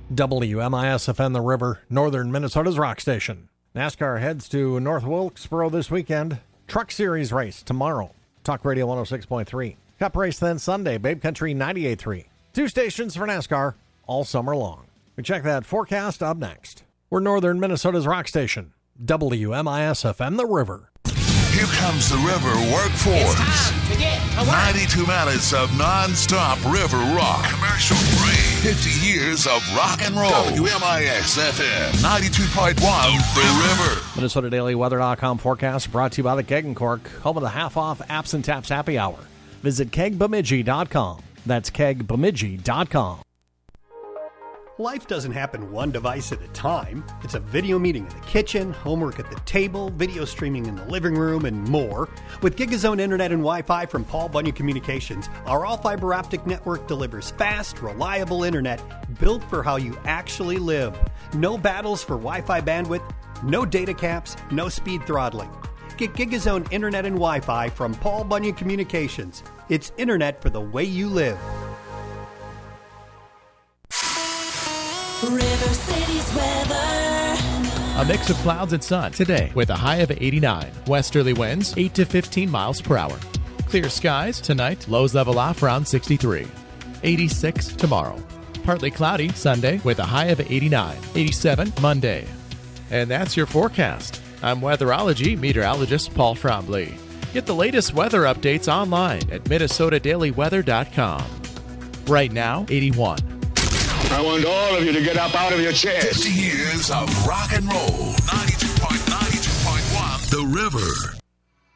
WMIS-FM The River, northern Minnesota's rock station. NASCAR heads to North Wilkesboro this weekend. Truck Series race tomorrow. Talk Radio 106.3. Cup race then Sunday. Babe Country 98.3. 2 stations for NASCAR all summer long. We check that forecast up next. We're northern Minnesota's rock station. WMIS-FM The River. Here comes the River Workforce. It's time to get to work. 92 minutes of non-stop river rock. Commercial free. 50 years of rock and roll. WMIS-FM 92.1 The River. MinnesotaDailyWeather.com forecast brought to you by the Keg and Cork, home of the half-off Apps and Taps happy hour. Visit kegbemidji.com. That's kegbemidji.com. Life doesn't happen one device at a time. It's a video meeting in the kitchen, homework at the table, video streaming in the living room, and more. With GigaZone Internet and Wi-Fi from Paul Bunyan Communications, our all-fiber optic network delivers fast, reliable internet built for how you actually live. No battles for Wi-Fi bandwidth, no data caps, no speed throttling. Get GigaZone Internet and Wi-Fi from Paul Bunyan Communications. It's internet for the way you live. River City's weather. A mix of clouds and sun today with a high of 89. Westerly winds 8 to 15 miles per hour. Clear skies tonight. Lows level off around 63. 86 tomorrow. Partly cloudy Sunday with a high of 89. 87 Monday. And that's your forecast. I'm weatherology meteorologist Paul Trombley. Get the latest weather updates online at MinnesotaDailyWeather.com. Right now, 81. I want all of you to get up out of your chairs. 50 years of rock and roll. 92.1 The River.